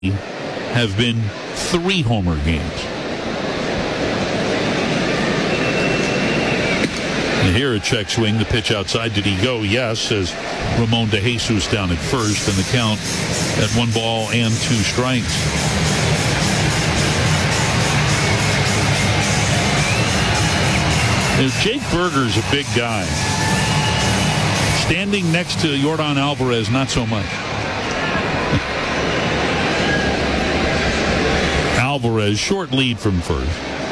have been 3 homer games. And here a check swing, the pitch outside. Did he go? Yes, says Ramon De Jesus down at first, and the count at 1 ball and 2 strikes. Jake Berger's a big guy. Standing next to Yordan Alvarez, not so much. Alvarez, short lead from first.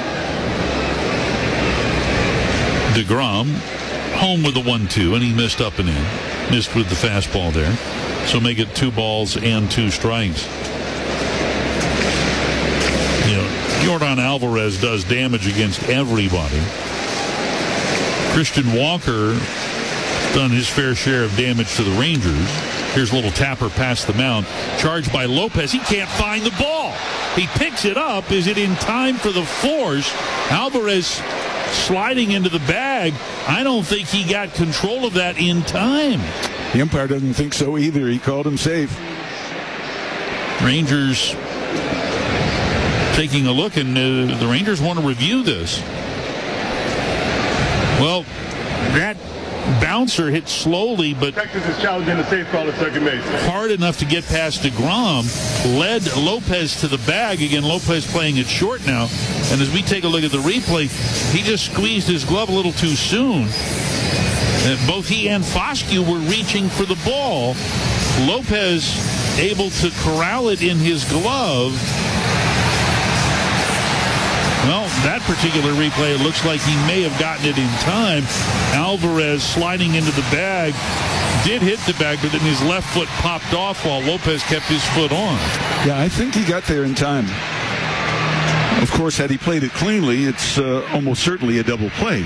DeGrom, home with the 1-2, and he missed up and in. Missed with the fastball there. So make it 2 balls and 2 strikes. You know, Yordan Alvarez does damage against everybody. Christian Walker done his fair share of damage to the Rangers. Here's a little tapper past the mound. Charged by Lopez. He can't find the ball. He picks it up. Is it in time for the force? Alvarez sliding into the bag. I don't think he got control of that in time. The umpire doesn't think so either. He called him safe. Rangers taking a look, and the Rangers want to review this. Well, that bouncer hit slowly, but Texas is challenging the safe call at second base. Hard enough to get past DeGrom, led Lopez to the bag. Again, Lopez playing it short now. And as we take a look at the replay, he just squeezed his glove a little too soon. And both he and Foscue were reaching for the ball. Lopez able to corral it in his glove. Well, that particular replay, it looks like he may have gotten it in time. Alvarez sliding into the bag, did hit the bag, but then his left foot popped off while Lopez kept his foot on. Yeah, I think he got there in time. Of course, had he played it cleanly, it's almost certainly a double play.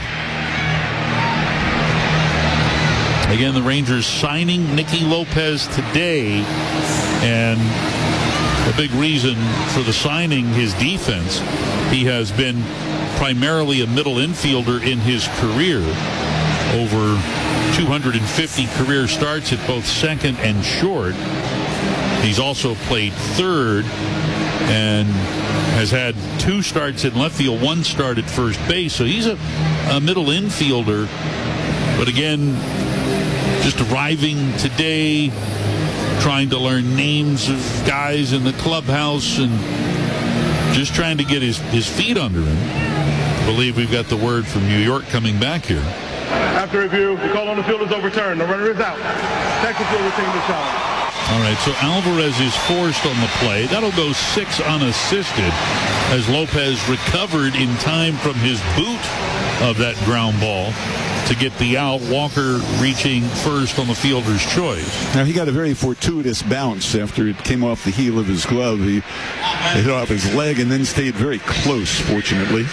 Again, the Rangers signing Nicky Lopez today, and a big reason for the signing, his defense. He has been primarily a middle infielder in his career. Over 250 career starts at both second and short. He's also played third and has had 2 starts in left field, 1 start at first base. So he's a middle infielder. But again, just arriving today, trying to learn names of guys in the clubhouse and just trying to get his feet under him. I believe we've got the word from New York coming back here. After review, the call on the field is overturned. The runner is out. Texas will retain the challenge. All right, so Alvarez is forced on the play. That'll go 6 unassisted as Lopez recovered in time from his boot of that ground ball to get the out. Walker reaching first on the fielder's choice. Now, he got a very fortuitous bounce after it came off the heel of his glove. He hit off his leg and then stayed very close, fortunately.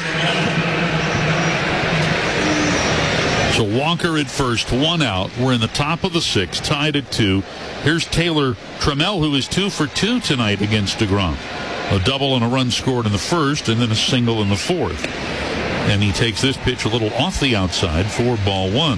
So Walker at first, 1 out. We're in the top of the 6th, tied at 2. Here's Taylor Trammell, who is 2 for 2 tonight against DeGrom. A double and a run scored in the first, and then a single in the 4th. And he takes this pitch a little off the outside for ball 1.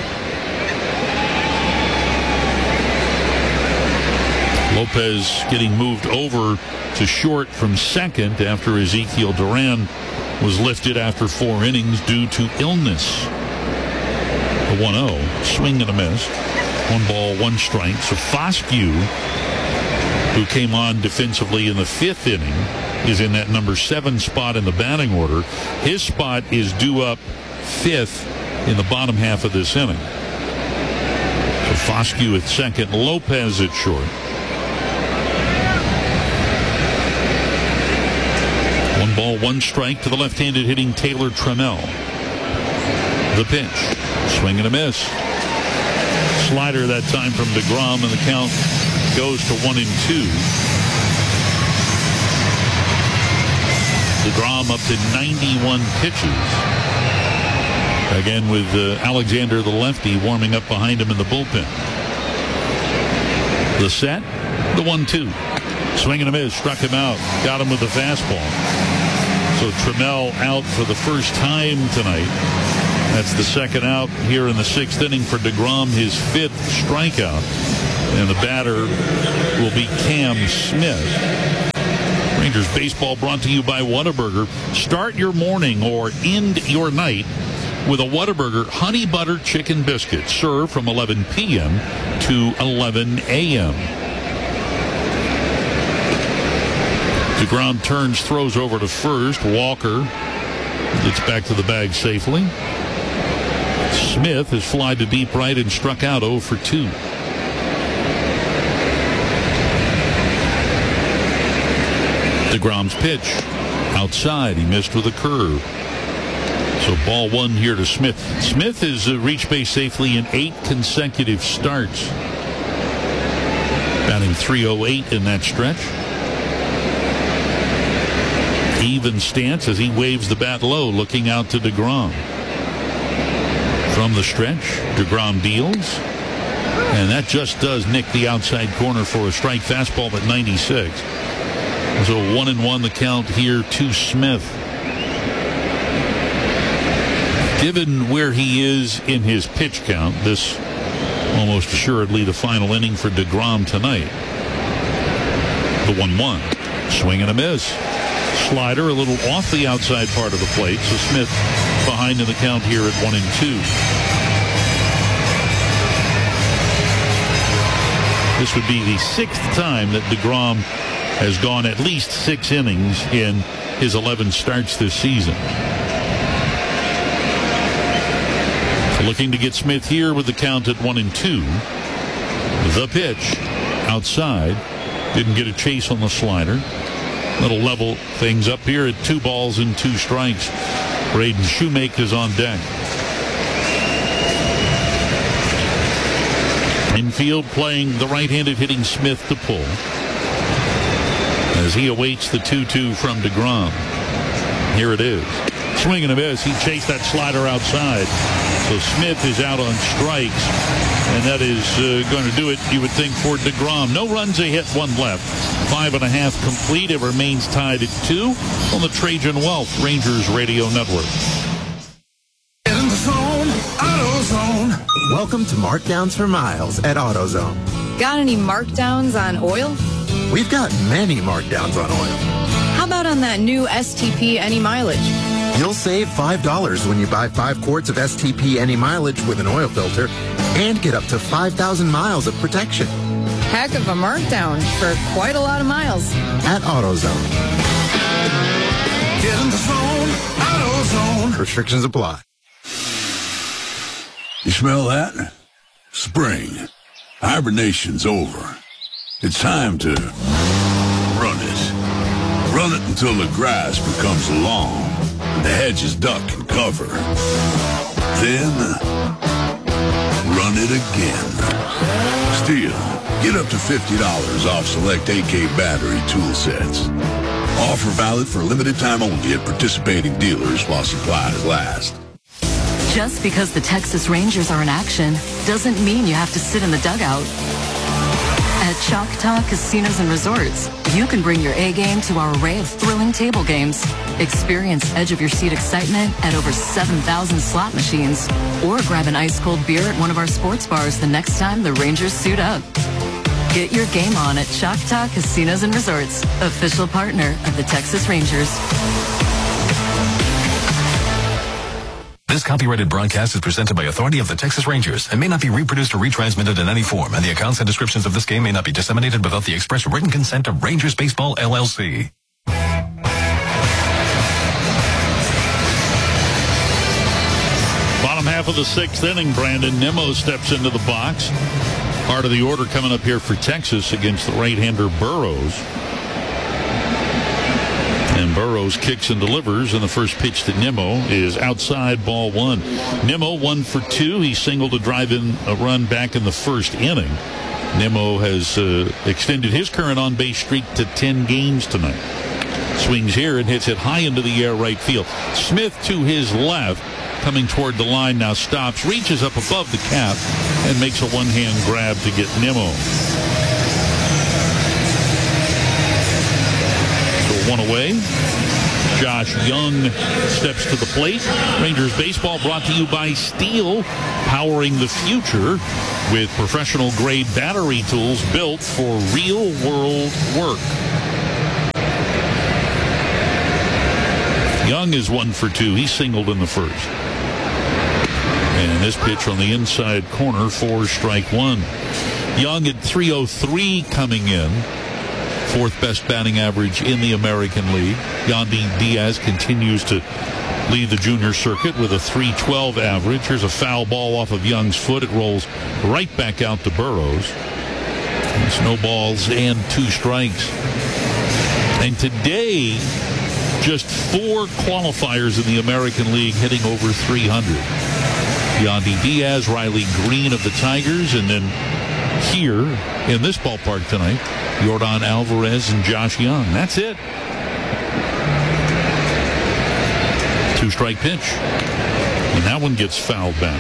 Lopez getting moved over to short from second after Ezekiel Duran was lifted after 4 innings due to illness. A 1-0, swing and a miss. 1 ball, 1 strike. So Foscue, who came on defensively in the 5th inning, is in that number 7 spot in the batting order. His spot is due up 5th in the bottom half of this inning. So Foscue at second, Lopez at short. 1 ball, 1 strike to the left-handed hitting Taylor Trammell. The pitch, swing and a miss. Slider that time from DeGrom, and the count goes to 1-2. DeGrom up to 91 pitches. Again with Alexander, the lefty, warming up behind him in the bullpen. The set, the 1-2. Swing and a miss, struck him out, got him with the fastball. So Trammell out for the first time tonight. That's the second out here in the sixth inning for DeGrom, his fifth strikeout. And the batter will be Cam Smith. Rangers baseball brought to you by Whataburger. Start your morning or end your night with a Whataburger honey butter chicken biscuit, served from 11 p.m. to 11 a.m. DeGrom turns, throws over to first. Walker gets back to the bag safely. Smith has flied to deep right and struck out 0 for 2. DeGrom's pitch outside. He missed with a curve. So ball one here to Smith. Smith has reached base safely in 8 consecutive starts. Batting .308 in that stretch. Even stance as he waves the bat low, looking out to DeGrom. From the stretch, DeGrom deals. And that just does nick the outside corner for a strike. Fastball at 96. So 1-1 the count here to Smith. Given where he is in his pitch count, this almost assuredly the final inning for DeGrom tonight. The 1-1. Swing and a miss. Slider a little off the outside part of the plate. So Smith behind in the count here at 1-2. This would be the 6th time that DeGrom has gone at least 6 innings in his 11 starts this season. Looking to get Smith here with the count at 1-2. The pitch outside. Didn't get a chase on the slider. That'll level things up here at 2 balls and 2 strikes. Braden Shoemake is on deck. Infield playing the right-handed hitting Smith to pull. As he awaits the 2-2 from DeGrom. Here it is. Swing and a miss. He chased that slider outside. So Smith is out on strikes. And that is going to do it, you would think, for DeGrom. No runs, a hit, 1 left. 5.5 complete. It remains tied at 2 on the Trajan Wealth Rangers Radio Network. In the zone, AutoZone. Welcome to Markdowns for Miles at AutoZone. Got any markdowns on oil? We've got many markdowns on oil. How about on that new STP Any Mileage? You'll save $5 when you buy 5 quarts of STP Any Mileage with an oil filter and get up to 5,000 miles of protection. Heck of a markdown for quite a lot of miles. At AutoZone. Get in the zone, AutoZone. Restrictions apply. You smell that? Spring. Hibernation's over. It's time to run it. Run it until the grass becomes long and the hedges duck and cover. Then, run it again. Still, get up to $50 off select AK battery tool sets. Offer valid for a limited time only at participating dealers while supplies last. Just because the Texas Rangers are in action doesn't mean you have to sit in the dugout. At Choctaw Casinos and Resorts, you can bring your A game to our array of thrilling table games. Experience edge-of-your-seat excitement at over 7,000 slot machines. Or grab an ice-cold beer at one of our sports bars the next time the Rangers suit up. Get your game on at Choctaw Casinos and Resorts, official partner of the Texas Rangers. This copyrighted broadcast is presented by authority of the Texas Rangers and may not be reproduced or retransmitted in any form, and the accounts and descriptions of this game may not be disseminated without the express written consent of Rangers Baseball, LLC. Bottom half of the 6th inning, Brandon Nimmo steps into the box. Part of the order coming up here for Texas against the right-hander Burrows. And Burrows kicks and delivers, and the first pitch to Nimmo is outside, ball 1. Nimmo 1 for 2. He singled to drive in a run back in the first inning. Nimmo has extended his current on-base streak to 10 games tonight. Swings here and hits it high into the air right field. Smith to his left, coming toward the line now, stops, reaches up above the cap, and makes a one-hand grab to get Nimmo. So 1 away. Josh Young steps to the plate. Rangers baseball brought to you by Steel, powering the future with professional-grade battery tools built for real-world work. Young is 1 for 2. He singled in the first. And this pitch on the inside corner for strike one. Young at 303 coming in. 4th best batting average in the American League. Yandy Diaz continues to lead the junior circuit with a 312 average. Here's a foul ball off of Young's foot. It rolls right back out to Burrows. It's no balls and 2 strikes. And today, just 4 qualifiers in the American League hitting over 300. Yandy Diaz, Riley Green of the Tigers, and then here in this ballpark tonight, Yordan Alvarez and Josh Young. That's it. 2-strike pitch. And that one gets fouled back.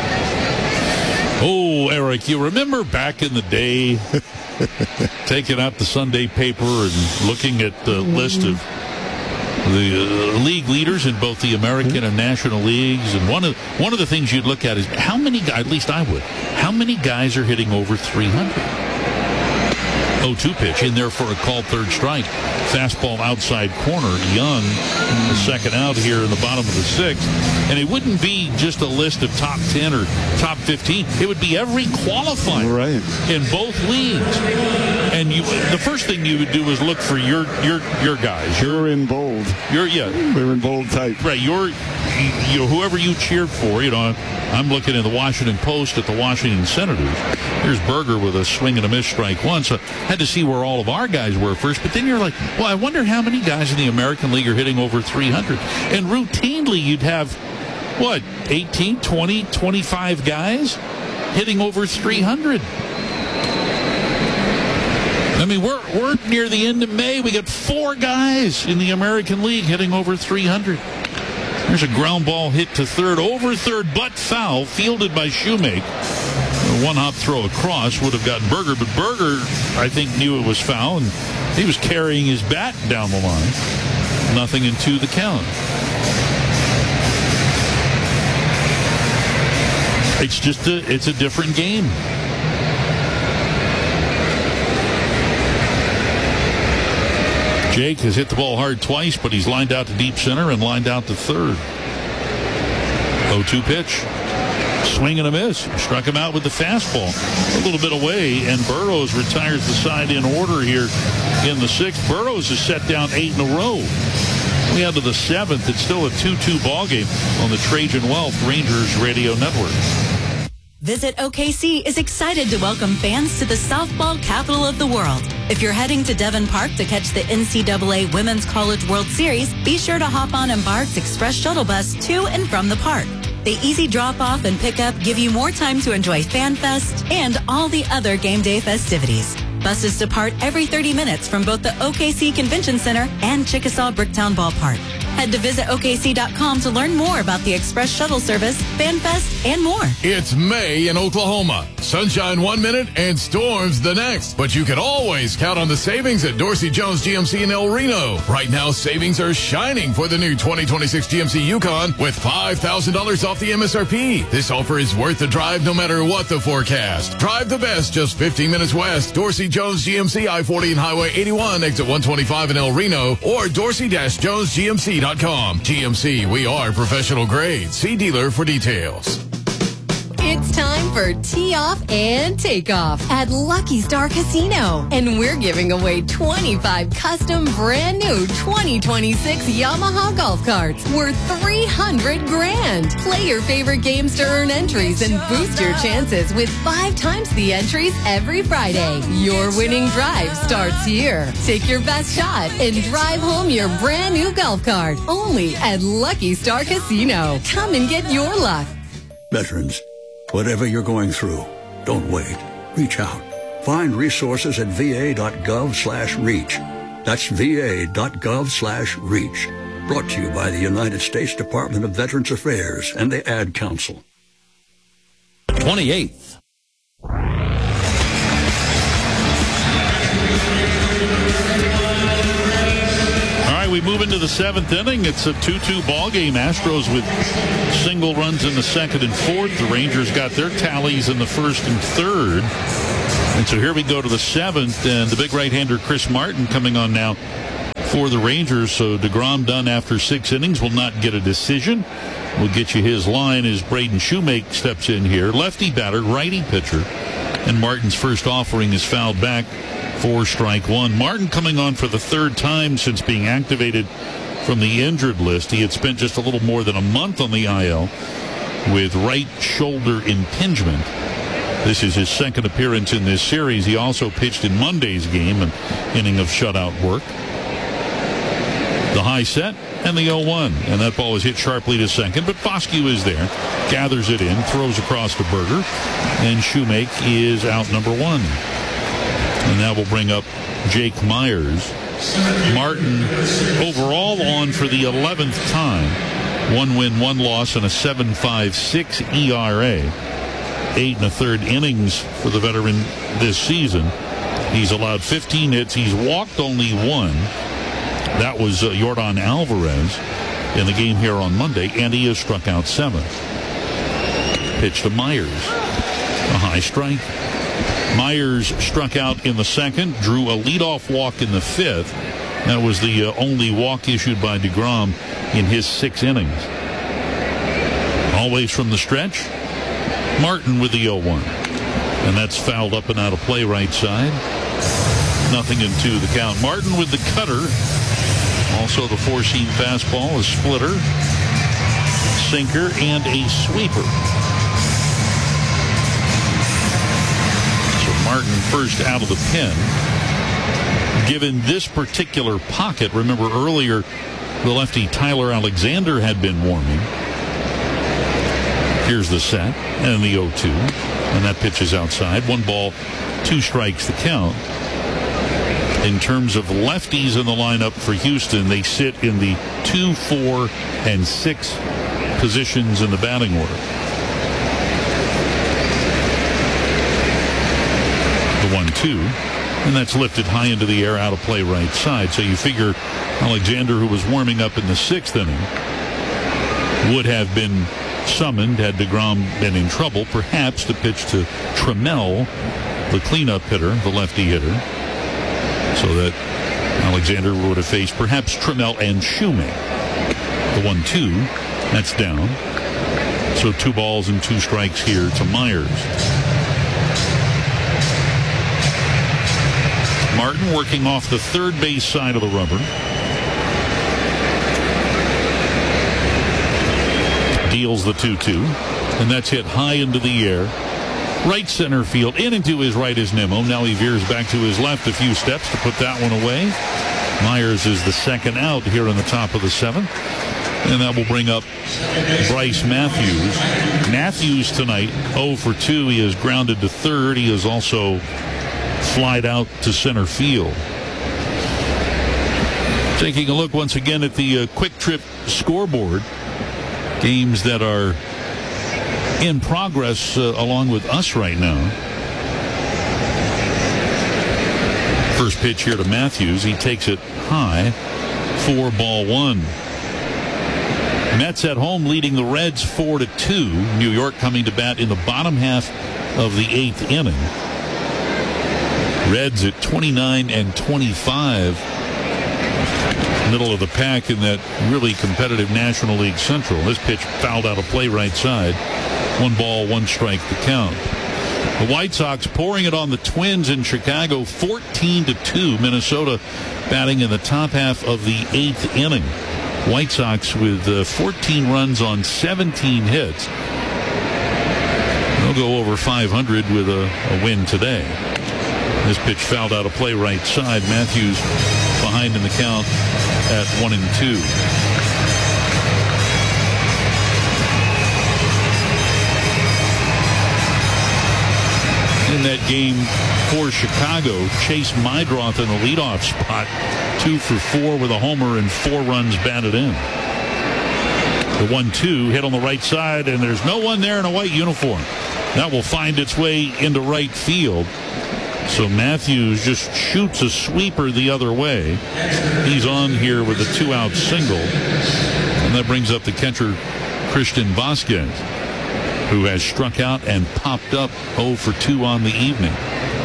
Oh, Eric, you remember back in the day taking out the Sunday paper and looking at the list of the league leaders in both the American and National Leagues, and one of the things you'd look at is how many guys, at least I would, how many guys are hitting over 300? 0-2 pitch in there for a called 3rd strike. Fastball outside corner. Young, the second out here in the bottom of the 6th. And it wouldn't be just a list of top 10 or top 15. It would be every qualifier in both leagues. And the first thing you would do is look for your guys. You're in bold. They're in bold type. Right. Whoever you cheered for. I'm looking at the Washington Post at the Washington Senators. Here's Berger with a swing and a miss, strike one. So had to see where all of our guys were first. But then you're like, well, I wonder how many guys in the American League are hitting over 300. And routinely you'd have, 18, 20, 25 guys hitting over 300. I mean, we're near the end of May. We got 4 guys in the American League hitting over 300. There's a ground ball hit to third, over third, but foul, fielded by Shoemake. A one-hop throw across would have gotten Berger, but Berger, I think, knew it was foul, and he was carrying his bat down the line. 0-2 the count. It's a different game. Jake has hit the ball hard twice, but he's lined out to deep center and lined out to third. 0-2 pitch. Swing and a miss. Struck him out with the fastball. A little bit away, and Burrows retires the side in order here in the 6th. Burrows has set down 8 in a row. We head to the 7th. It's still a 2-2 ballgame on the Trajan Wealth Rangers Radio Network. Visit OKC is excited to welcome fans to the softball capital of the world. If you're heading to Devon Park to catch the NCAA Women's College World Series, be sure to hop on Embark's Express Shuttle Bus to and from the park. The easy drop-off and pickup give you more time to enjoy FanFest and all the other game day festivities. Buses depart every 30 minutes from both the OKC Convention Center and Chickasaw Bricktown Ballpark. Head to visitokc.com to learn more about the Express Shuttle Service, FanFest, and more. It's May in Oklahoma. Sunshine 1 minute and storms the next. But you can always count on the savings at Dorsey Jones GMC in El Reno. Right now, savings are shining for the new 2026 GMC Yukon with $5,000 off the MSRP. This offer is worth the drive no matter what the forecast. Drive the best just 15 minutes west. Dorsey Jones GMC, I-40 and Highway 81, exit 125 in El Reno, or dorsey-jonesgmc.com. GMC, we are professional grade. See dealer for details. It's time for tee off and take off at Lucky Star Casino. And we're giving away 25 custom brand new 2026 Yamaha golf carts worth $300 grand. Play your favorite games to earn entries and boost your chances with 5 times the entries every Friday. Your winning drive starts here. Take your best shot and drive home your brand new golf cart. Only at Lucky Star Casino. Come and get your luck. Veterans, whatever you're going through, don't wait. Reach out. Find resources at va.gov/reach. That's va.gov/reach. Brought to you by the United States Department of Veterans Affairs and the Ad Council. 28th. we move into the 7th inning. It's a 2-2 ball game. Astros with single runs in the 2nd and 4th. The Rangers got their tallies in the 1st and 3rd. And so here we go to the 7th, and the big right-hander Chris Martin coming on now for the Rangers. So DeGrom done after 6 innings, will not get a decision. We'll get you his line as Braden Shoemake steps in here. Lefty batter, righty pitcher. And Martin's first offering is fouled back for strike 1. Martin coming on for the 3rd time since being activated from the injured list. He had spent just a little more than a month on the IL with right shoulder impingement. This is his 2nd appearance in this series. He also pitched in Monday's game, an inning of shutout work. The high set and the 0-1. And that ball is hit sharply to second, but Foscue is there. Gathers it in, throws across to Berger, and Shoemake is out number 1. And that will bring up Jake Myers. Martin overall on for the 11th time. 1 win, 1 loss, and a 7.56 ERA. 8 1/3 innings for the veteran this season. He's allowed 15 hits. He's walked only 1. That was Yordan Alvarez in the game here on Monday, and he has struck out 7. Pitch to Myers. A high strike. Myers struck out in the 2nd, drew a leadoff walk in the 5th. That was the only walk issued by DeGrom in his 6 innings. Always from the stretch, Martin with the 0-1. And that's fouled up and out of play right side. 0-2 the count. Martin with the cutter. Also the 4-seam fastball, a splitter, sinker, and a sweeper. So Martin first out of the pen. Given this particular pocket, remember earlier the lefty Tyler Alexander had been warming. Here's the set and the 0-2. And that pitch is outside. 1 ball, 2 strikes the count. In terms of lefties in the lineup for Houston, they sit in the 2, 4, and 6 positions in the batting order. The 1-2, and that's lifted high into the air, out of play right side. So you figure Alexander, who was warming up in the 6th inning, would have been summoned had DeGrom been in trouble, perhaps to pitch to Trammell, the cleanup hitter, the lefty hitter. So that Alexander would have faced perhaps Trammell and Shoemake. The 1-2, that's down. So 2 balls and 2 strikes here to Myers. Martin working off the 3rd base side of the rubber. Deals the 2-2, and that's hit high into the air. Right center field, in and to his right is Nimmo. Now he veers back to his left a few steps to put that one away. Myers is the 2nd out here in the top of the 7th. And that will bring up Bryce Matthews. Matthews tonight, 0 for 2. He is grounded to 3rd. He is also flied out to center field. Taking a look once again at the Quick Trip scoreboard. Games that are in progress along with us right now. First pitch here to Matthews. He takes it high. 4-1. Mets at home leading the Reds 4-2. New York coming to bat in the bottom half of the 8th inning. Reds at 29-25. Middle of the pack in that really competitive National League Central. This pitch fouled out of play right side. 1 ball, 1 strike to count. The White Sox pouring it on the Twins in Chicago, 14-2. Minnesota batting in the top half of the 8th inning. White Sox with 14 runs on 17 hits. They'll go over 500 with a win today. This pitch fouled out of play right side. Matthews behind in the count at 1-2. In that game for Chicago, Chase Meidroth in the leadoff spot, 2 for 4 with a homer and 4 runs batted in. The 1-2 hit on the right side, and there's no one there in a white uniform. That will find its way into right field. So Matthews just shoots a sweeper the other way. He's on here with a 2-out single. And that brings up the catcher, Christian Vasquez, who has struck out and popped up 0 for 2 on the evening.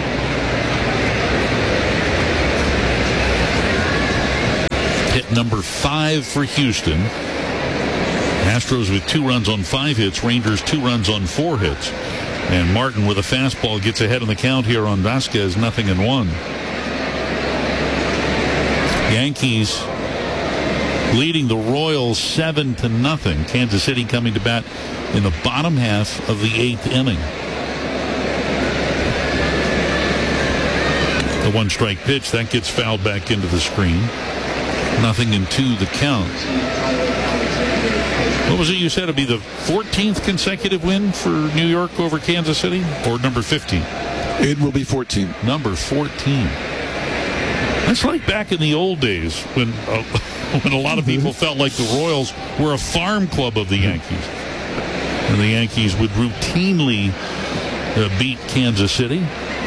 Hit number 5 for Houston. Astros with 2 runs on 5 hits. Rangers 2 runs on 4 hits. And Martin with a fastball gets ahead in the count here on Vasquez, 0-1. Yankees leading the Royals 7-0. Kansas City coming to bat in the bottom half of the 8th inning. The 1-strike pitch, that gets fouled back into the screen. 0-2 the count. What was it you said? It'd be the 14th consecutive win for New York over Kansas City? Or number 15? It will be 14. Number 14. That's like back in the old days when a lot of people felt like the Royals were a farm club of the Yankees. And the Yankees would routinely beat Kansas City.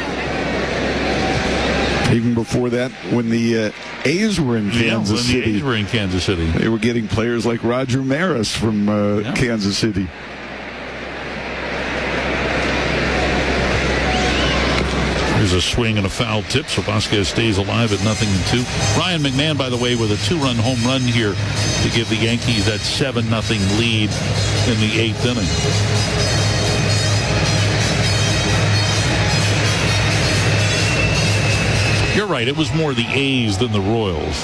Even before that, when the A's were in Kansas City. The A's were in Kansas City. They were getting players like Roger Maris from Kansas City. There's a swing and a foul tip, so Vasquez stays alive at 0-2. Ryan McMahon, by the way, with a 2-run home run here to give the Yankees that 7-0 lead in the 8th inning. You're right. It was more the A's than the Royals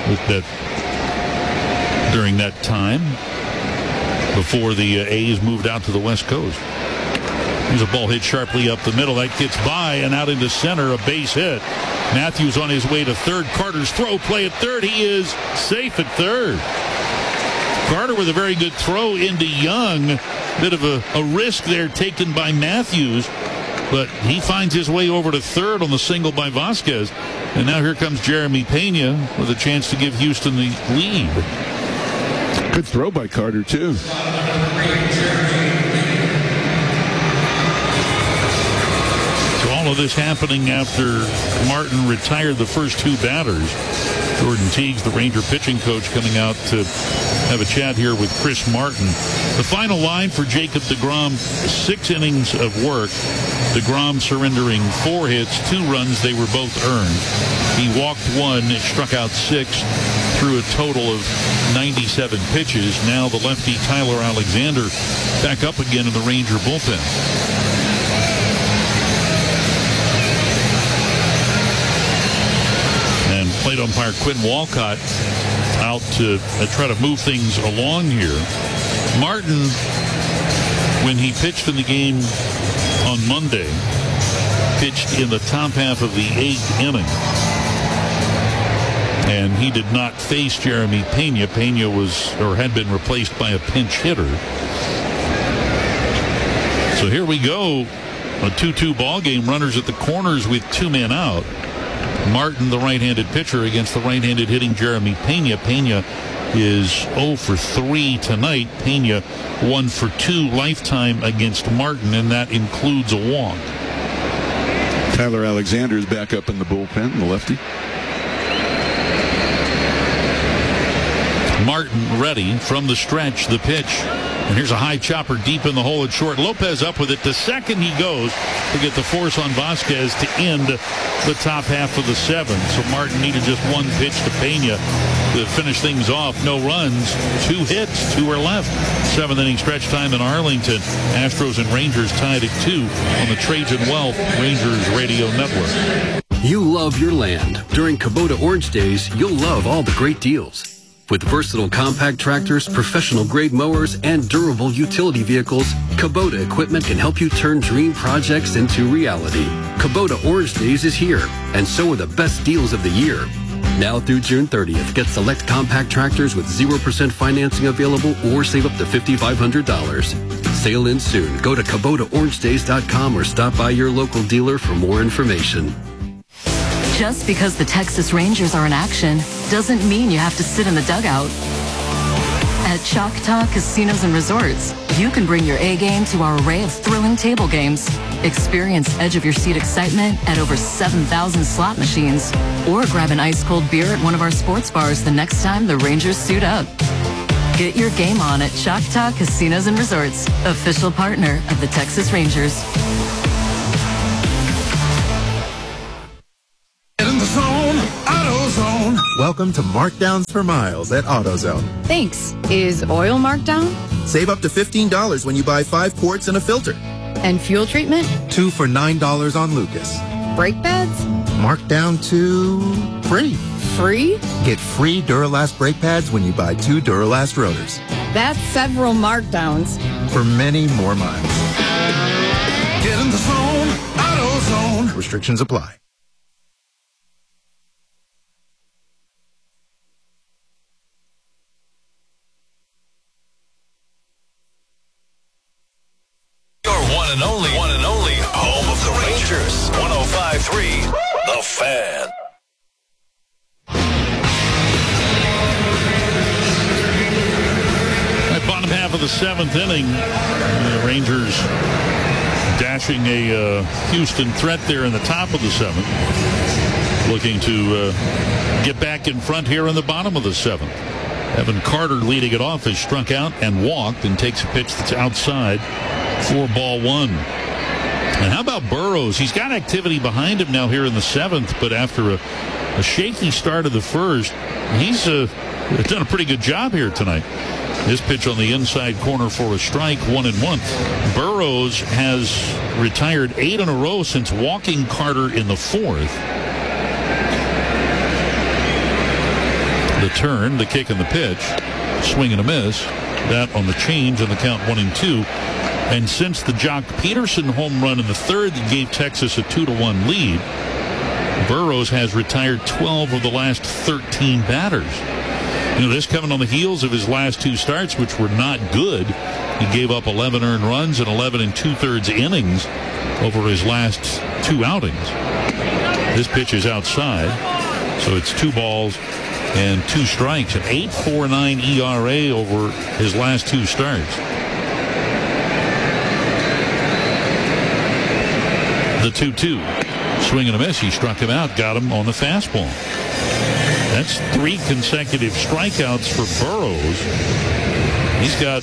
during that time before the A's moved out to the West Coast. There's a ball hit sharply up the middle. That gets by and out into center, a base hit. Matthews on his way to third. Carter's throw play at third. He is safe at third. Carter with a very good throw into Young. Bit of a risk there taken by Matthews. But he finds his way over to third on the single by Vasquez. And now here comes Jeremy Pena with a chance to give Houston the lead. Good throw by Carter, too. So all of this happening after Martin retired the first 2 batters. Jordan Teagues, the Ranger pitching coach, coming out to have a chat here with Chris Martin. The final line for Jacob deGrom, 6 innings of work. deGrom surrendering 4 hits, 2 runs. They were both earned. He walked 1, struck out 6, threw a total of 97 pitches. Now the lefty Tyler Alexander back up again in the Ranger bullpen. And plate umpire Quinn Walcott out to try to move things along here. Martin, when he pitched in the game on Monday, pitched in the top half of the 8th inning. And he did not face Jeremy Pena. Pena had been replaced by a pinch hitter. So here we go. A 2-2 ball game. Runners at the corners with 2 men out. Martin, the right-handed pitcher, against the right-handed hitting Jeremy Pena. Pena is 0 for 3 tonight. Pena 1 for 2 lifetime against Martin, and that includes a walk. Tyler Alexander is back up in the bullpen, the lefty. Martin ready from the stretch, the pitch. And here's a high chopper deep in the hole at short. Lopez up with it. To second he goes to get the force on Vasquez to end the top half of the 7th. So Martin needed just 1 pitch to Pena to finish things off. No runs, 2 hits, 2 are left. 7th inning stretch time in Arlington. Astros and Rangers tied at 2 on the Trajan Wealth Rangers Radio Network. You love your land. During Kubota Orange Days, you'll love all the great deals. With versatile compact tractors, professional-grade mowers, and durable utility vehicles, Kubota equipment can help you turn dream projects into reality. Kubota Orange Days is here, and so are the best deals of the year. Now through June 30th, get select compact tractors with 0% financing available or save up to $5,500. Sale ends soon. Go to KubotaOrangeDays.com or stop by your local dealer for more information. Just because the Texas Rangers are in action doesn't mean you have to sit in the dugout. At Choctaw Casinos and Resorts, you can bring your A game to our array of thrilling table games. Experience edge-of-your-seat excitement at over 7,000 slot machines. Or grab an ice-cold beer at one of our sports bars the next time the Rangers suit up. Get your game on at Choctaw Casinos and Resorts, official partner of the Texas Rangers. Get in the zone, AutoZone. Welcome to Markdowns for Miles at AutoZone. Thanks. Is oil marked down? Save up to $15 when you buy 5 quarts and a filter. And fuel treatment? 2 for $9 on Lucas. Brake pads? Marked down to free. Free? Get free Duralast brake pads when you buy 2 Duralast rotors. That's several markdowns. For many more miles. Get in the zone, AutoZone. Restrictions apply. One and only home of the Rangers. 105.3 The Fan. At bottom half of the 7th inning, the Rangers dashing a Houston threat there in the top of the 7th. Looking to get back in front here in the bottom of the 7th. Evan Carter leading it off has struck out and walked and takes a pitch that's outside for ball 1. And how about Burroughs? He's got activity behind him now here in the 7th, but after a shaky start of the first, he's done a pretty good job here tonight. This pitch on the inside corner for a strike, 1-1. Burroughs has retired 8 in a row since walking Carter in the 4th. The turn, the kick, and the pitch. Swing and a miss. That on the change, and the count 1-2. And since the Jock Peterson home run in the 3rd that gave Texas a 2-1 lead, Burroughs has retired 12 of the last 13 batters. You know, this coming on the heels of his last 2 starts, which were not good. He gave up 11 earned runs and 11 2/3 innings over his last 2 outings. This pitch is outside, so it's 2 balls and 2 strikes. An 8.49 ERA over his last 2 starts. The 2-2. Swing and a miss. He struck him out, got him on the fastball. That's 3 consecutive strikeouts for Burroughs. He's got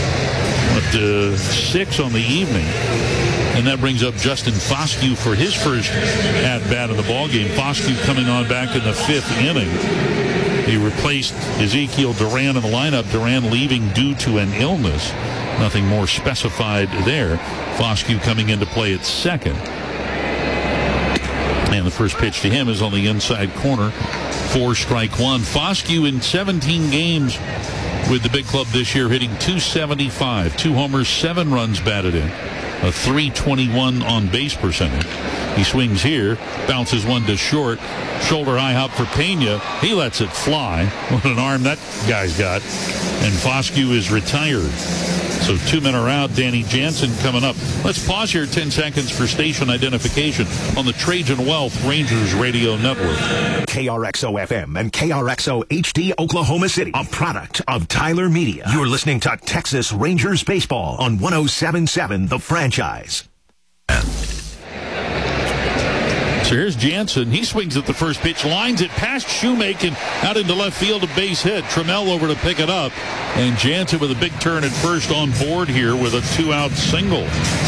6 on the evening. And that brings up Justin Foscue for his first at-bat in the ballgame. Foscue coming on back in the 5th inning. He replaced Ezekiel Duran in the lineup. Duran leaving due to an illness. Nothing more specified there. Foscue coming into play at second. And the first pitch to him is on the inside corner for strike 1. Foscue in 17 games with the big club this year, hitting .275, 2 homers, 7 runs batted in, a .321 on base percentage. He swings here, bounces one to short, shoulder high hop for Pena. He lets it fly. What an arm that guy's got. And Foscue is retired. So 2 men are out. Danny Jansen coming up. Let's pause here 10 seconds for station identification on the Trajan Wealth Rangers Radio Network. KRXO FM and KRXO HD Oklahoma City, a product of Tyler Media. You're listening to Texas Rangers Baseball on 107.7 The Franchise. So here's Jansen. He swings at the first pitch, lines it past Shoemaker out into left field, a base hit. Trammell over to pick it up. And Jansen with a big turn at first on board here with a 2-out single.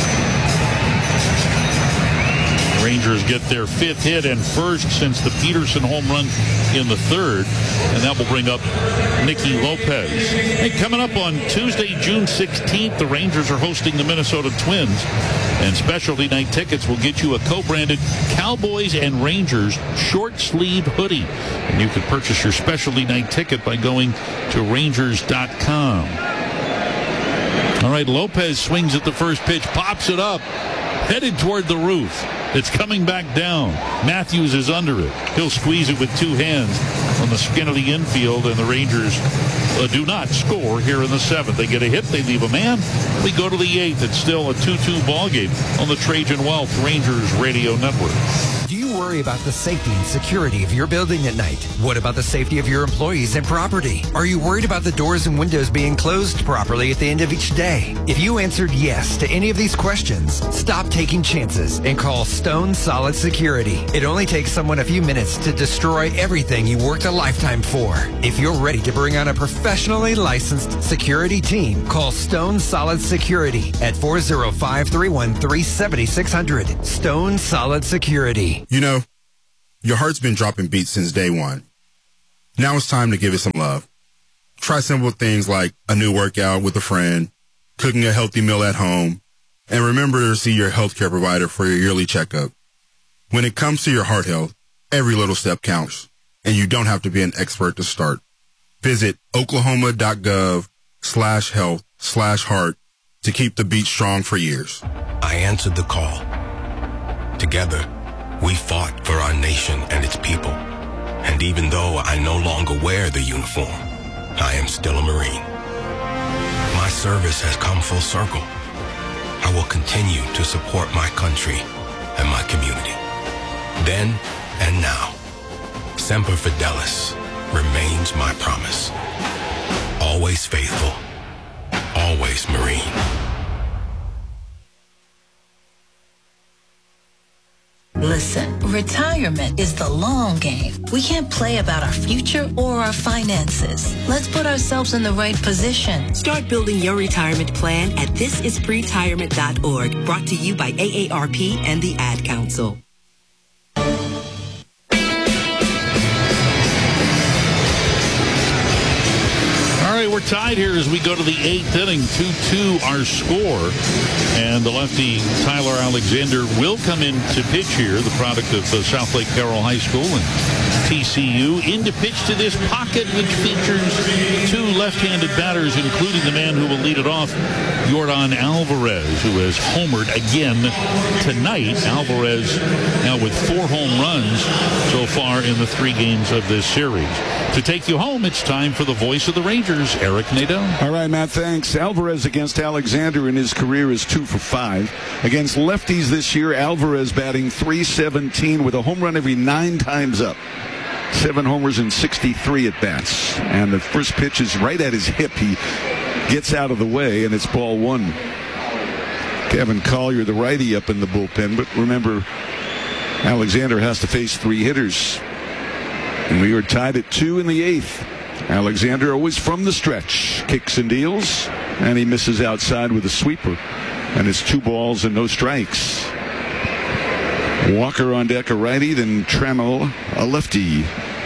Rangers get their 5th hit and first since the Peterson home run in the 3rd. And that will bring up Nicky Lopez. Hey, coming up on Tuesday, June 16th, the Rangers are hosting the Minnesota Twins. And specialty night tickets will get you a co-branded Cowboys and Rangers short sleeve hoodie. And you can purchase your specialty night ticket by going to Rangers.com. All right, Lopez swings at the first pitch, pops it up, headed toward the roof. It's coming back down. Matthews is under it. He'll squeeze it with 2 hands on the skin of the infield, and the Rangers do not score here in the 7th. They get a hit, they leave a man. We go to the 8th. It's still a 2-2 ball game on the Trajan Wealth Rangers Radio Network. Do you worry about the safety and security of your building at night? What about the safety of your employees and property? Are you worried about the doors and windows being closed properly at the end of each day? If you answered yes to any of these questions, stop taking chances and call Stone Solid Security. It only takes someone a few minutes to destroy everything you worked a lifetime for. If you're ready to bring on a professionally licensed security team, call Stone Solid Security at 405-313-7600. Stone Solid Security. You know, your heart's been dropping beats since day one. Now it's time to give it some love. Try simple things like a new workout with a friend, cooking a healthy meal at home, and remember to see your healthcare provider for your yearly checkup. When it comes to your heart health, every little step counts, and you don't have to be an expert to start. Visit oklahoma.gov/health/heart to keep the beat strong for years. I answered the call. Together, we fought for our nation and its people. And even though I no longer wear the uniform, I am still a Marine. My service has come full circle. I will continue to support my country and my community. Then and now, Semper Fidelis remains my promise. Always faithful, always Marine. Listen, retirement is the long game. We can't play about our future or our finances. Let's put ourselves in the right position. Start building your retirement plan at thisispretirement.org. Brought to you by AARP and the Ad Council. We're tied here as we go to the 8th inning. 2-2 our score. And the lefty Tyler Alexander will come in to pitch here, the product of South Lake Carroll High School and TCU. In to pitch to this pocket, which features two left-handed batters, including the man who will lead it off, Yordan Alvarez, who has homered again tonight. Alvarez now with 4 home runs so far in the 3 games of this series. To take you home, it's time for the voice of the Rangers, Eric Nadel. All right, Matt, thanks. Alvarez against Alexander in his career is 2 for 5. Against lefties this year, Alvarez batting .317 with a home run every 9 times up. 7 homers and 63 at-bats. And the first pitch is right at his hip. He gets out of the way, and it's ball 1. Kevin Collier, the righty, up in the bullpen. But remember, Alexander has to face 3 hitters. And we were tied at 2 in the 8th. Alexander always from the stretch. Kicks and deals, and he misses outside with a sweeper. And it's 2 balls and no strikes. Walker on deck, a righty, then Trammell, a lefty.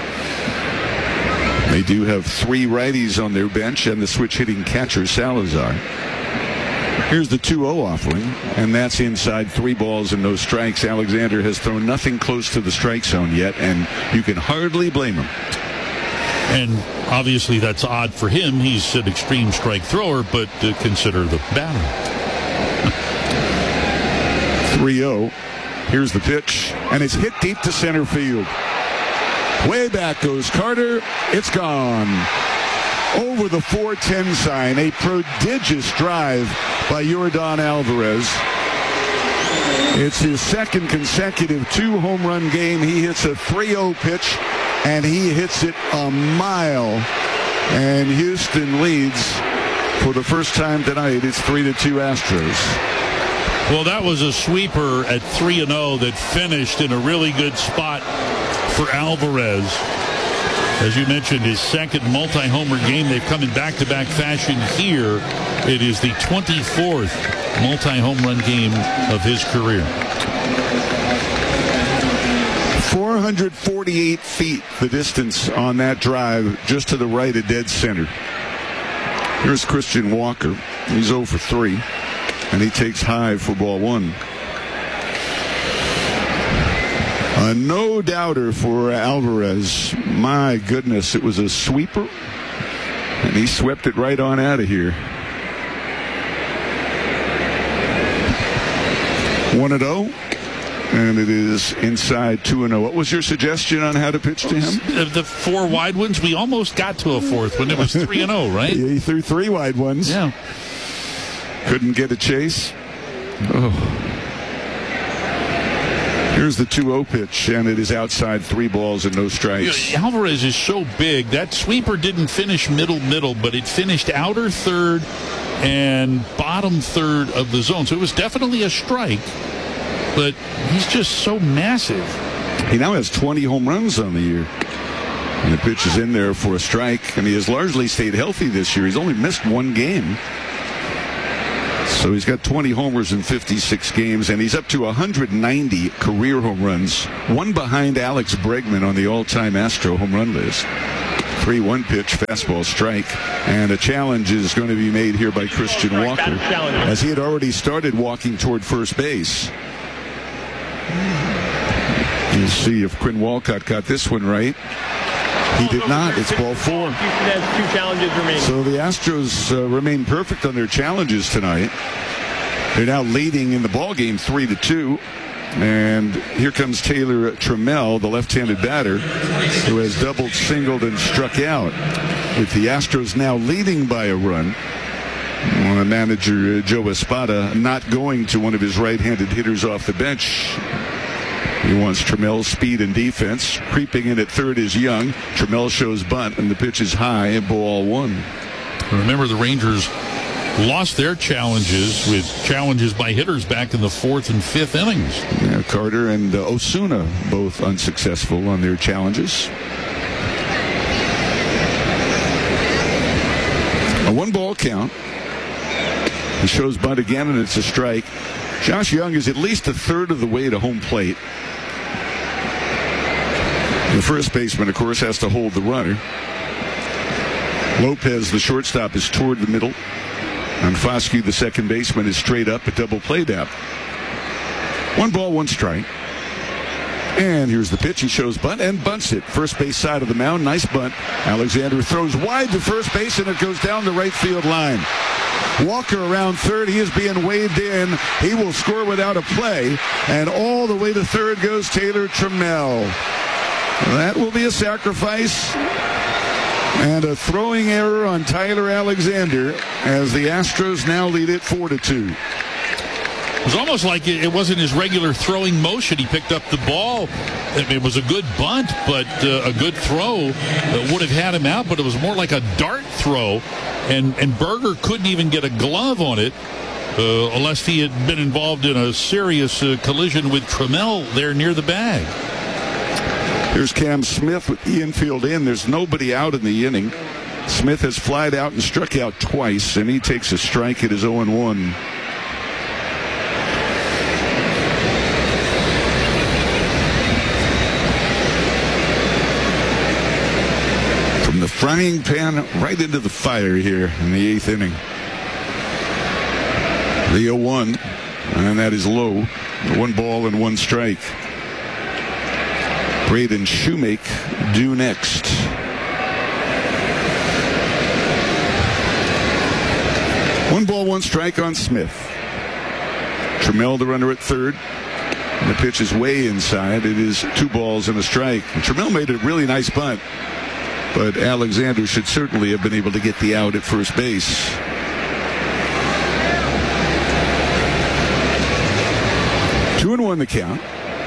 They do have 3 righties on their bench and the switch-hitting catcher, Salazar. Here's the 2-0 offering, and that's inside 3 balls and no strikes. Alexander has thrown nothing close to the strike zone yet, and you can hardly blame him. And obviously that's odd for him. He's an extreme strike thrower, but consider the batter. 3-0. Here's the pitch, and it's hit deep to center field. Way back goes Carter. It's gone. Over the 410 sign. A prodigious drive by Yordan Alvarez. It's his second consecutive 2-home run game. He hits a 3-0 pitch, and he hits it a mile. And Houston leads for the first time tonight. It's 3-2 Astros. Well, that was a sweeper at 3-0 that finished in a really good spot for Alvarez. As you mentioned, his second multi-homer game. They've come in back-to-back fashion here. It is the 24th multi-home run game of his career. 448 feet the distance on that drive, just to the right of dead center. Here's Christian Walker. He's 0 for 3, and he takes high for ball 1. A no-doubter for Alvarez. My goodness, it was a sweeper, and he swept it right on out of here. 1-0, and it is inside 2-0. What was your suggestion on how to pitch to him? The 4 wide ones. We almost got to a 4th when it was 3-0, right? Yeah, he threw 3 wide ones. Yeah. Couldn't get a chase. Oh. Here's the 2-0 pitch, and it is outside, 3 balls and no strikes. Alvarez is so big. That sweeper didn't finish middle, but it finished outer third and bottom third of the zone. So it was definitely a strike, but he's just so massive. He now has 20 home runs on the year. And the pitch is in there for a strike, and he has largely stayed healthy this year. He's only missed 1 game. So he's got 20 homers in 56 games, and he's up to 190 career home runs, 1 behind Alex Bregman on the all-time Astro home run list. 3-1 pitch, fastball strike, and a challenge is going to be made here by Christian Walker, as he had already started walking toward first base. We'll see if Quinn Walcott got this one right. He did not. It's ball 4. Houston has 2 challenges remaining. So the Astros remain perfect on their challenges tonight. They're now leading in the ballgame 3-2. And here comes Taylor Trammell, the left-handed batter, who has doubled, singled, and struck out. With the Astros now leading by a run, manager Joe Espada not going to one of his right-handed hitters off the bench. He wants Trammell's speed and defense. Creeping in at third is Young. Trammell shows bunt, and the pitch is high, and ball 1. Remember, the Rangers lost their challenges with challenges by hitters back in the 4th and 5th innings. Yeah, Carter and Osuna both unsuccessful on their challenges. A 1-ball count. He shows bunt again, and it's a strike. Josh Young is at least a third of the way to home plate. The first baseman, of course, has to hold the runner. Lopez, the shortstop, is toward the middle. And Foscue, the second baseman, is straight up, a double play down. 1 ball, 1 strike. And here's the pitch. He shows bunt and bunts it. First base side of the mound. Nice bunt. Alexander throws wide to first base, and it goes down the right field line. Walker around third. He is being waved in. He will score without a play. And all the way to third goes Taylor Trammell. That will be a sacrifice. And a throwing error on Tyler Alexander as the Astros now lead it 4-2. It was almost like it wasn't his regular throwing motion. He picked up the ball. It was a good bunt, but a good throw would have had him out, but it was more like a dart throw. And Berger couldn't even get a glove on it unless he had been involved in a serious collision with Trammell there near the bag. Here's Cam Smith with the infield in. There's nobody out in the inning. Smith has flied out and struck out twice, and he takes a strike at his 0-1. From the frying pan right into the fire here in the 8th inning. The 0-1, and that is low. 1 ball and 1 strike. Braden Shoemake due next. One ball, 1 strike on Smith. Trammell, the runner at third. And the pitch is way inside. It is 2 balls and a strike. And Trammell made a really nice bunt, but Alexander should certainly have been able to get the out at first base. Two and 1 the count.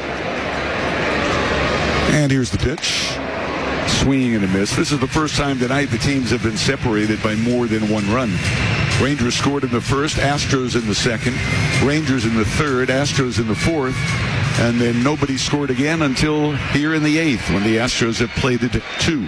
And here's the pitch. Swinging and a miss. This is the first time tonight the teams have been separated by more than 1 run. Rangers scored in the first, Astros in the second, Rangers in the third, Astros in the fourth, and then nobody scored again until here in the 8th when the Astros have played it 2.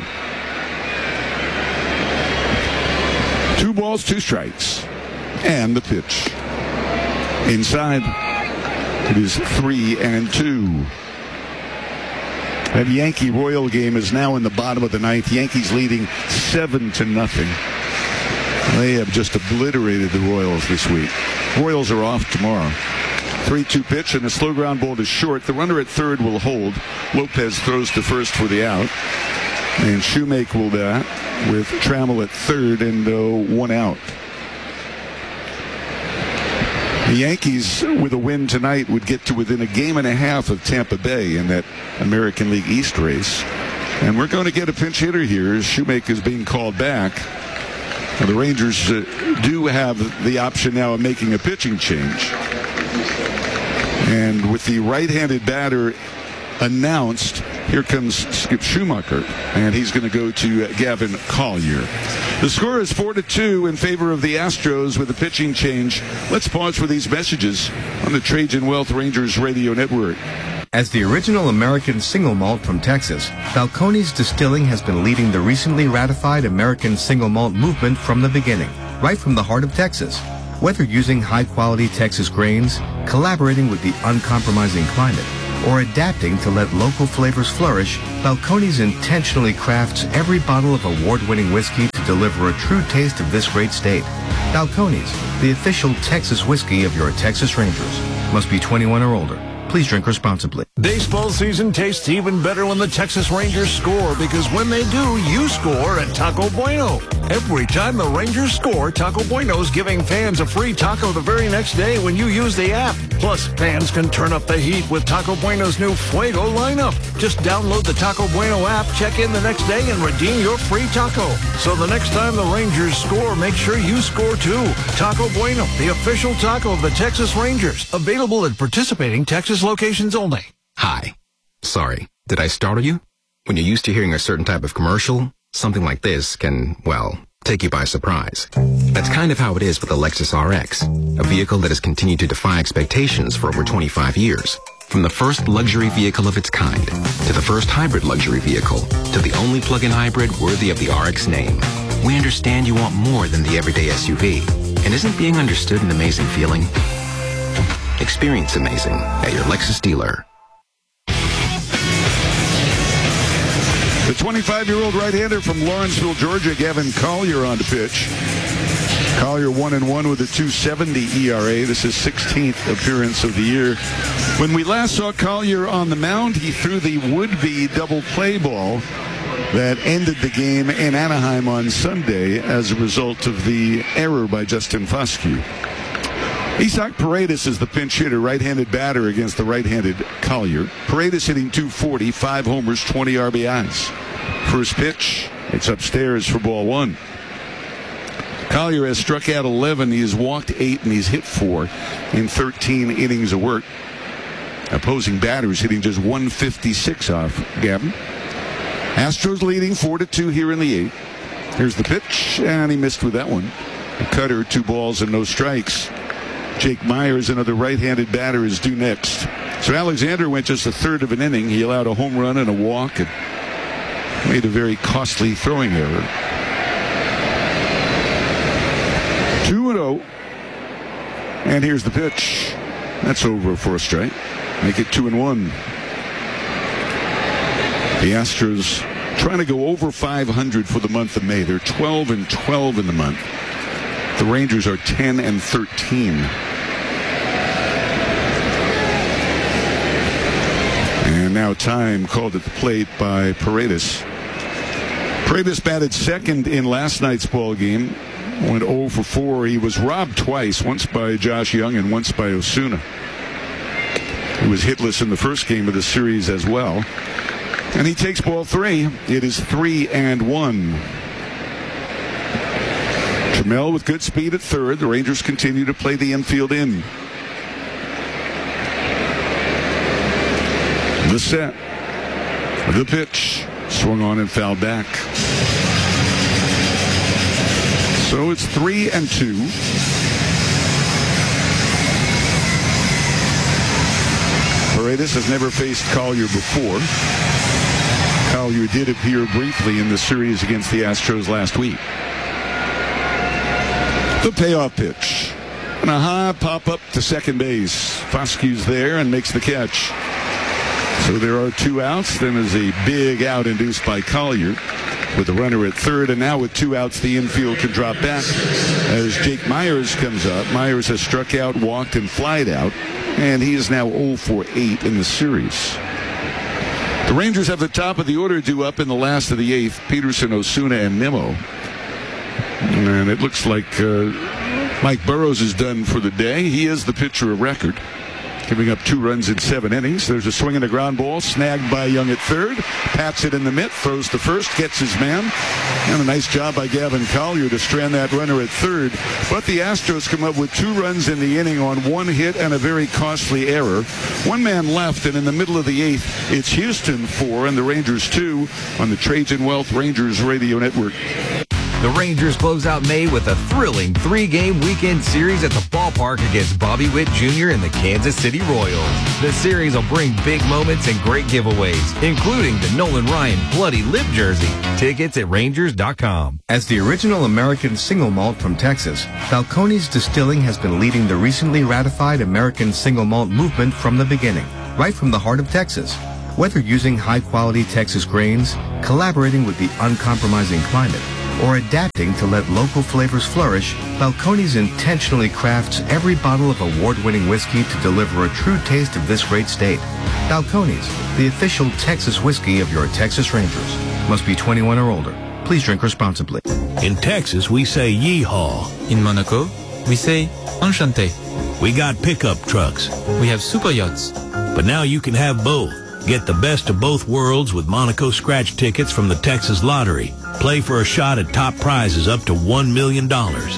2 balls, 2 strikes. And the pitch. Inside. It is 3-2. That Yankee Royal game is now in the bottom of the 9th. Yankees leading 7-0. They have just obliterated the Royals this week. Royals are off tomorrow. 3-2 pitch, and the slow ground ball is short. The runner at third will hold. Lopez throws to first for the out. And Shoemake will bat with Trammell at third and 1 out. The Yankees, with a win tonight, would get to within a game and a half of Tampa Bay in that American League East race. And we're going to get a pinch hitter here as Shoemake is being called back. Now, the Rangers do have the option now of making a pitching change. And with the right-handed batter announced, here comes Skip Schumacher, and he's going to go to Gavin Collier. The score is 4-2 in favor of the Astros with a pitching change. Let's pause for these messages on the Trajan Wealth Rangers Radio Network. As the original American single malt from Texas, Balcones Distilling has been leading the recently ratified American single malt movement from the beginning, right from the heart of Texas. Whether using high-quality Texas grains, collaborating with the uncompromising climate, or adapting to let local flavors flourish, Balcones intentionally crafts every bottle of award-winning whiskey to deliver a true taste of this great state. Balcones, the official Texas whiskey of your Texas Rangers. Must be 21 or older. Please drink responsibly. Baseball season tastes even better when the Texas Rangers score, because when they do, you score at Taco Bueno. Every time the Rangers score, Taco Bueno's giving fans a free taco the very next day when you use the app. Plus, fans can turn up the heat with Taco Bueno's new Fuego lineup. Just download the Taco Bueno app, check in the next day, and redeem your free taco. So the next time the Rangers score, make sure you score too. Taco Bueno, the official taco of the Texas Rangers. Available at participating Texas locations only. Hi. Sorry, did I startle you? When you're used to hearing a certain type of commercial, something like this can, well, take you by surprise. That's kind of how it is with the Lexus RX, a vehicle that has continued to defy expectations for over 25 years. From the first luxury vehicle of its kind, to the first hybrid luxury vehicle, to the only plug-in hybrid worthy of the RX name. We understand you want more than the everyday SUV. And isn't being understood an amazing feeling? Experience amazing at your Lexus dealer. The 25-year-old right-hander from Lawrenceville, Georgia, Gavin Collier on the pitch. Collier 1-1 with a 2.70 ERA. This is 16th appearance of the year. When we last saw Collier on the mound, he threw the would-be double play ball that ended the game in Anaheim on Sunday as a result of the error by Justin Foscue. Isaac Paredes is the pinch hitter, right-handed batter against the right-handed Collier. Paredes hitting .240, 5 homers, 20 RBIs. First pitch, it's upstairs for ball 1. Collier has struck out 11, he has walked 8, and he's hit 4 in 13 innings of work. Opposing batters hitting just 156 off Gavin. Astros leading 4-2 here in the 8th. Here's the pitch, and he missed with that one. A cutter, 2 balls and no strikes. Jake Myers, another right-handed batter, is due next. So Alexander went just a third of an inning. He allowed a home run and a walk and made a very costly throwing error. 2-0. And here's the pitch. That's over for a strike. Make it 2-1. The Astros trying to go over 500 for the month of May. They're 12-12 in the month. The Rangers are 10-13. And now time called at the plate by Paredes. Paredes batted second in last night's ball game. Went 0 for 4. He was robbed twice, once by Josh Young and once by Osuna. He was hitless in the first game of the series as well. And he takes ball 3. It is 3-1. Trammell with good speed at third. The Rangers continue to play the infield in. The set. The pitch. Swung on and fouled back. So it's 3-2. Paredes has never faced Collier before. Collier did appear briefly in the series against the Astros last week. The payoff pitch. And a high pop-up to second base. Foscue's there and makes the catch. So there are 2 outs. Then there's a big out induced by Collier with the runner at third. And now with 2 outs, the infield can drop back as Jake Myers comes up. Myers has struck out, walked, and flied out. And he is now 0 for 8 in the series. The Rangers have the top of the order due up in the last of the 8th. Peterson, Osuna, and Nimmo. And it looks like Mike Burrows is done for the day. He is the pitcher of record. giving up 2 runs in 7 innings. There's a swing and a ground ball, snagged by Young at third. Pats it in the mitt, throws to first, gets his man. And a nice job by Gavin Collier to strand that runner at third. But the Astros come up with 2 runs in the inning on 1 hit and a very costly error. 1 man left, and in the middle of the 8th, it's Houston 4 and the Rangers 2 on the Trajan Wealth Rangers Radio Network. The Rangers close out May with a thrilling 3-game weekend series at the ballpark against Bobby Witt Jr. and the Kansas City Royals. The series will bring big moments and great giveaways, including the Nolan Ryan Bloody Lip jersey. Tickets at Rangers.com. As the original American single malt from Texas, Balcones Distilling has been leading the recently ratified American single malt movement from the beginning, right from the heart of Texas. Whether using high-quality Texas grains, collaborating with the uncompromising climate, or adapting to let local flavors flourish, Balcones intentionally crafts every bottle of award-winning whiskey to deliver a true taste of this great state. Balcones, the official Texas whiskey of your Texas Rangers. Must be 21 or older. Please drink responsibly. In Texas, we say yeehaw. In Monaco, we say enchanté. We got pickup trucks. We have super yachts. But now you can have both. Get the best of both worlds with Monaco scratch tickets from the Texas Lottery. Play for a shot at top prizes up to $1 million.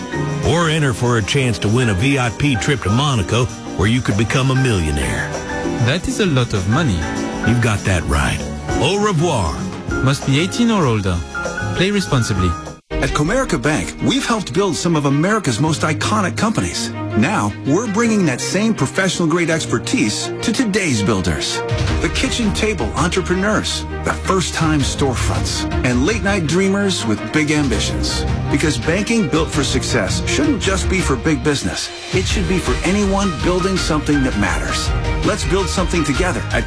Or enter for a chance to win a VIP trip to Monaco where you could become a millionaire. That is a lot of money. You've got that right. Au revoir. Must be 18 or older. Play responsibly. At Comerica Bank, we've helped build some of America's most iconic companies. Now, we're bringing that same professional-grade expertise to today's builders. The kitchen table entrepreneurs, the first-time storefronts, and late-night dreamers with big ambitions. Because banking built for success shouldn't just be for big business. It should be for anyone building something that matters. Let's build something together at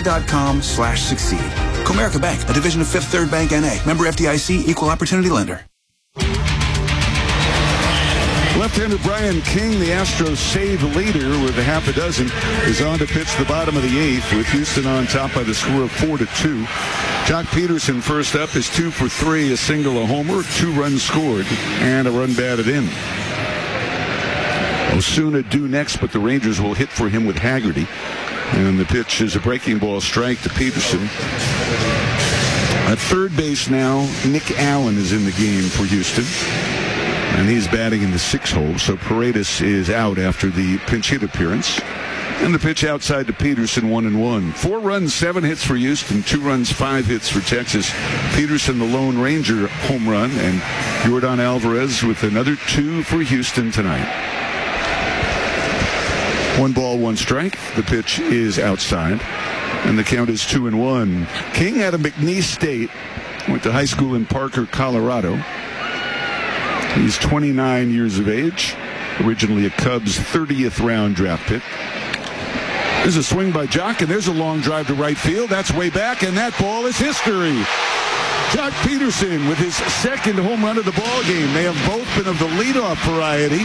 Comerica.com/succeed. Comerica Bank, a division of Fifth Third Bank N.A. Member FDIC, Equal Opportunity Lender. Left-hander Brian King, the Astros save leader with a half a dozen, is on to pitch the bottom of the 8th with Houston on top by the score of 4-2. Jock Peterson first up is 2 for 3, a single, a homer, 2 runs scored, and a run batted in. Osuna due next, but the Rangers will hit for him with Haggerty. And the pitch is a breaking ball strike to Peterson. At third base now, Nick Allen is in the game for Houston. And he's batting in the 6th hole, so Paredes is out after the pinch hit appearance. And the pitch outside to Peterson, 1-1. 4 runs, 7 hits for Houston, 2 runs, 5 hits for Texas. Peterson, the Lone Ranger home run, and Yordan Alvarez with another 2 for Houston tonight. 1 ball, 1 strike. The pitch is outside, and the count is 2-1. King out of McNeese State, went to high school in Parker, Colorado. He's 29 years of age, originally a Cubs 30th round draft pick. There's a swing by Jock, and there's a long drive to right field. That's way back, and that ball is history. Jock Peterson with his 2nd home run of the ball game. They have both been of the leadoff variety.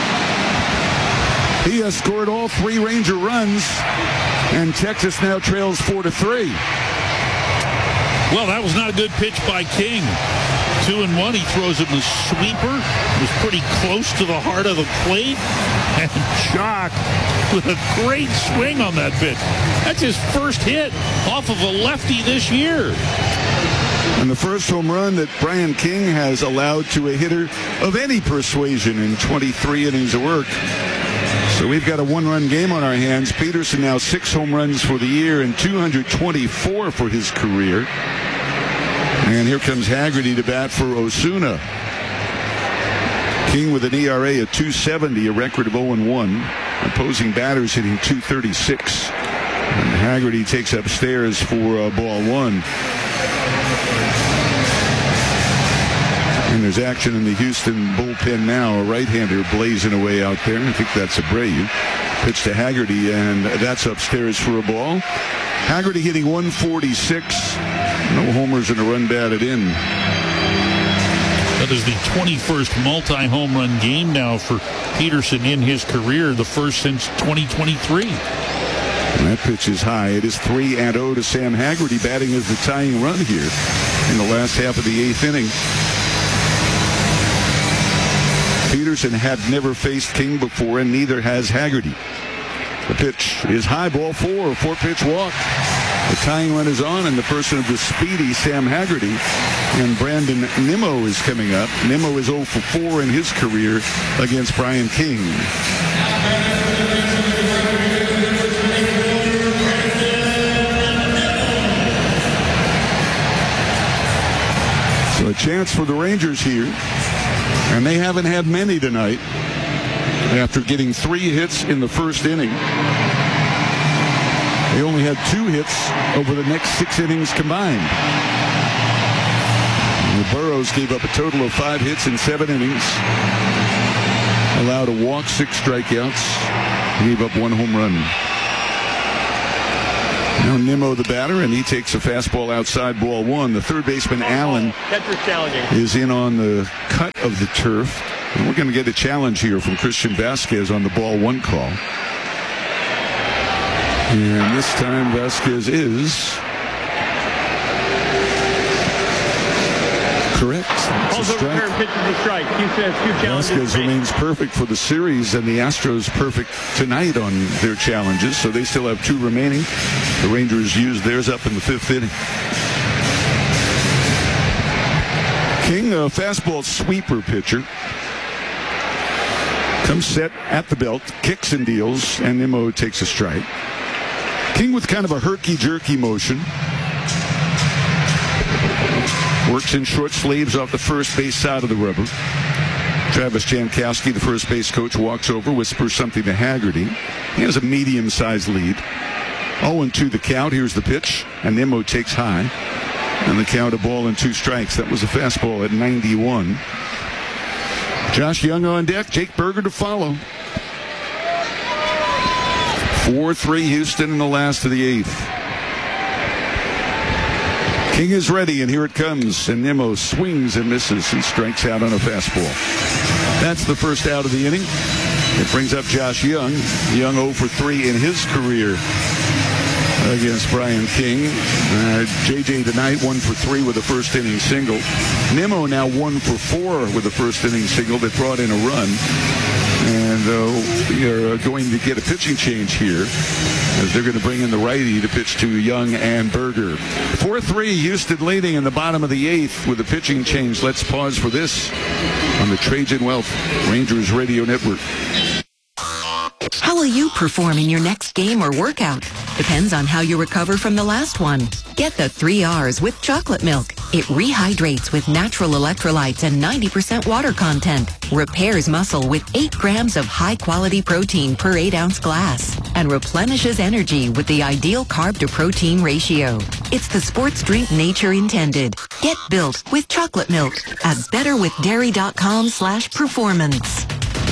He has scored all 3 Ranger runs, and Texas now trails 4-3. Well, that was not a good pitch by King. 2-1. He throws it in the sweeper. It was pretty close to the heart of the plate. And Jock with a great swing on that pitch. That's his first hit off of a lefty this year. And the first home run that Brian King has allowed to a hitter of any persuasion in 23 innings of work. So we've got a 1-run game on our hands. Peterson now 6 home runs for the year and 224 for his career. And here comes Haggerty to bat for Osuna. King with an ERA of 2.70, a record of 0-1. Opposing batters hitting 236. And Haggerty takes upstairs for ball 1. And there's action in the Houston bullpen now. A right-hander blazing away out there. I think that's Abreu. Pitch to Haggerty, and that's upstairs for a ball. Haggerty hitting 146. No homers and a run batted in. That is the 21st multi-home run game now for Peterson in his career, the first since 2023. And that pitch is high. It is 3-0 to Sam Haggerty, batting as the tying run here in the last half of the 8th inning. Peterson had never faced King before, and neither has Haggerty. The pitch is high, ball 4, 4-pitch walk. The tying run is on, and the person of the speedy Sam Haggerty. And Brandon Nimmo is coming up. Nimmo is 0 for 4 in his career against Brian King. So a chance for the Rangers here. And they haven't had many tonight after getting 3 hits in the first inning. They only had 2 hits over the next 6 innings combined. And the Burrows gave up a total of 5 hits in 7 innings. Allowed a walk, 6 strikeouts. Gave up 1 home run. Now Nimmo the batter, and he takes a fastball outside, ball 1. The third baseman, Allen, is in on the cut of the turf. And we're going to get a challenge here from Christian Vasquez on the ball 1 call. And this time Vasquez is correct. It's a strike. Vasquez remains perfect for the series, and the Astros perfect tonight on their challenges. So they still have 2 remaining. The Rangers used theirs up in the 5th inning. King, a fastball sweeper pitcher. Comes set at the belt, kicks and deals, and Nimmo takes a strike. King with kind of a herky-jerky motion. Works in short sleeves off the first base side of the rubber. Travis Jankowski, the first base coach, walks over, whispers something to Haggerty. He has a medium-sized lead. 0-2 the count. Here's the pitch, and Nimmo takes high. And the count, a ball and 2 strikes. That was a fastball at 91. Josh Young on deck, Jake Berger to follow. 4-3 Houston in the last of the 8th. King is ready, and here it comes. And Nimmo swings and misses. He strikes out on a fastball. That's the first out of the inning. It brings up Josh Young. Young 0 for 3 in his career against Brian King. JJ tonight 1 for 3 with a first inning single. Nimmo now 1 for 4 with a first inning single that brought in a run. And we are going to get a pitching change here as they're going to bring in the righty to pitch to Young and Berger. 4-3 Houston leading in the bottom of the 8th with a pitching change. Let's pause for this on the Trajan Wealth Rangers Radio Network. How will you perform in your next game or workout? Depends on how you recover from the last one. Get the 3 R's with chocolate milk. It rehydrates with natural electrolytes and 90% water content. Repairs muscle with 8 grams of high-quality protein per 8-ounce glass. And replenishes energy with the ideal carb-to-protein ratio. It's the sports drink nature intended. Get built with chocolate milk at betterwithdairy.com/performance.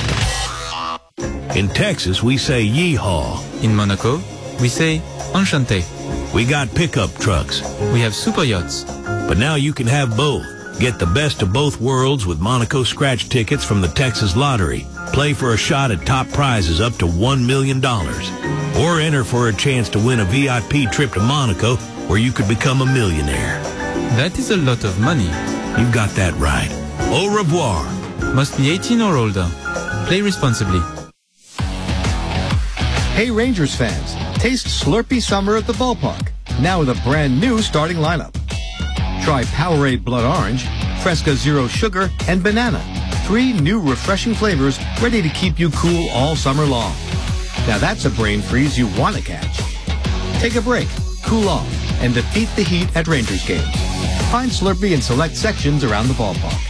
In Texas, we say yeehaw. In Monaco, we say enchanté. We got pickup trucks. We have super yachts. But now you can have both. Get the best of both worlds with Monaco scratch tickets from the Texas Lottery. Play for a shot at top prizes up to $1 million. Or enter for a chance to win a VIP trip to Monaco where you could become a millionaire. That is a lot of money. You've got that right. Au revoir. Must be 18 or older. Play responsibly. Hey Rangers fans, taste Slurpee Summer at the ballpark, now with a brand new starting lineup. Try Powerade Blood Orange, Fresca Zero Sugar, and Banana. 3 new refreshing flavors ready to keep you cool all summer long. Now that's a brain freeze you want to catch. Take a break, cool off, and defeat the heat at Rangers games. Find Slurpee in select sections around the ballpark.